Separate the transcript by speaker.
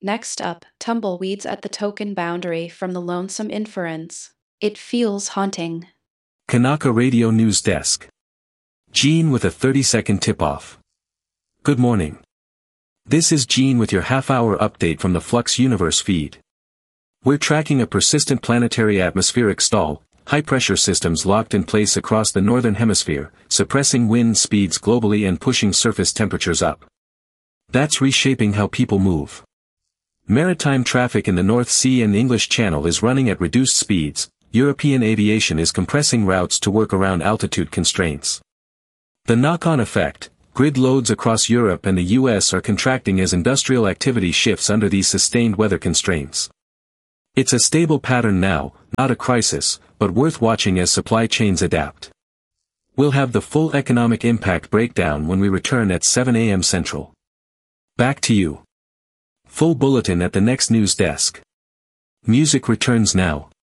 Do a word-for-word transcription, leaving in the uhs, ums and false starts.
Speaker 1: Next up, tumbleweeds at the token boundary from the lonesome inference. It feels haunting.
Speaker 2: Kanaka Radio News Desk. Gene with a thirty second tip-off. Good morning. This is Gene with your half-hour update from the Flux Universe feed. We're tracking a persistent planetary atmospheric stall, high-pressure systems locked in place across the northern hemisphere, suppressing wind speeds globally and pushing surface temperatures up. That's reshaping how people move. Maritime traffic in the North Sea and the English Channel is running at reduced speeds. European aviation is compressing routes to work around altitude constraints. The knock-on effect: grid loads across Europe and the U S are contracting as industrial activity shifts under these sustained weather constraints. It's a stable pattern now, not a crisis, but worth watching as supply chains adapt. We'll have the full economic impact breakdown when we return at seven a m Central. Back to you. Full bulletin at the next news desk. Music returns now.